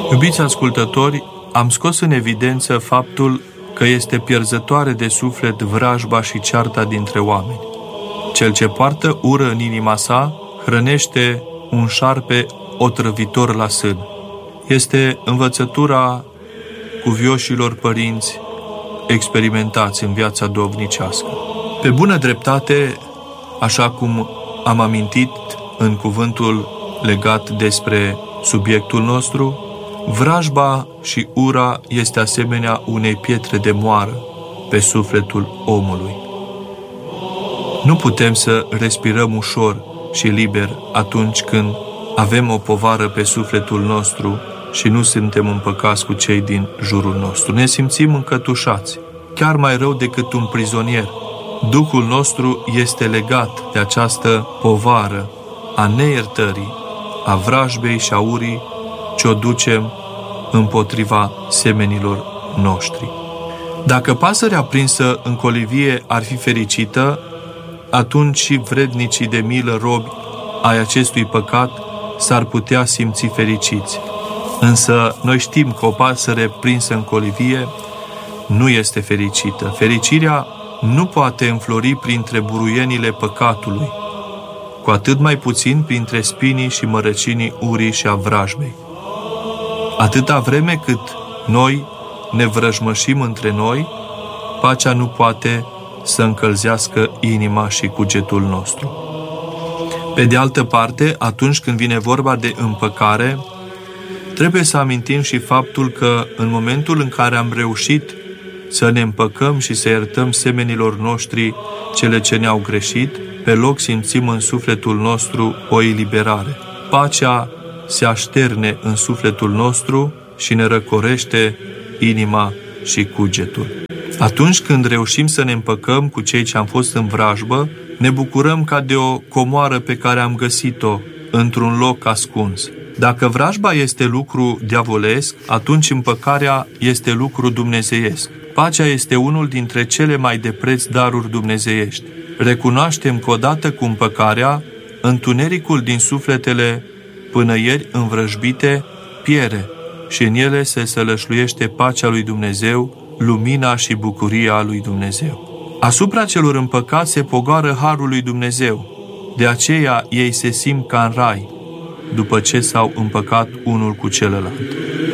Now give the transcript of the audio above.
Iubiți ascultători, am scos în evidență faptul că este pierzătoare de suflet vrajba și cearta dintre oameni. Cel ce poartă ură în inima sa hrănește un șarpe otrăvitor la sân. Este învățătura cuvioșilor părinți experimentați în viața duhovnicească. Pe bună dreptate, așa cum am amintit în cuvântul legat despre subiectul nostru, vrajba și ura este asemenea unei pietre de moară pe sufletul omului. Nu putem să respirăm ușor și liber atunci când avem o povară pe sufletul nostru și nu suntem împăcați cu cei din jurul nostru. Ne simțim încătușați, chiar mai rău decât un prizonier. Duhul nostru este legat de această povară a neiertării, a vrajbei și a urii ce o ducem împotriva semenilor noștri. Dacă pasărea prinsă în colivie ar fi fericită, atunci și vrednicii de milă robi ai acestui păcat s-ar putea simți fericiți. Însă noi știm că o pasăre prinsă în colivie nu este fericită. Fericirea nu poate înflori printre buruienile păcatului, cu atât mai puțin printre spinii și mărăcinii urii și a vrajbei. Atâta vreme cât noi ne vrăjmășim între noi, pacea nu poate să încălzească inima și cugetul nostru. Pe de altă parte, atunci când vine vorba de împăcare, trebuie să amintim și faptul că în momentul în care am reușit să ne împăcăm și să iertăm semenilor noștri cele ce ne-au greșit, pe loc simțim în sufletul nostru o eliberare. Pacea se așterne în sufletul nostru și ne răcorește inima și cugetul. Atunci când reușim să ne împăcăm cu cei ce am fost în vrajbă, ne bucurăm ca de o comoară pe care am găsit-o într-un loc ascuns. Dacă vrajba este lucru diavolesc, atunci împăcarea este lucru dumnezeiesc. Pacea este unul dintre cele mai de preț daruri dumnezeiești. Recunoaștem că odată cu împăcarea, întunericul din sufletele până ieri învrăjbite piere și în ele se sălășluiește pacea lui Dumnezeu, lumina și bucuria lui Dumnezeu. Asupra celor împăcați se pogoară harul lui Dumnezeu, de aceea ei se simt ca în rai, după ce s-au împăcat unul cu celălalt.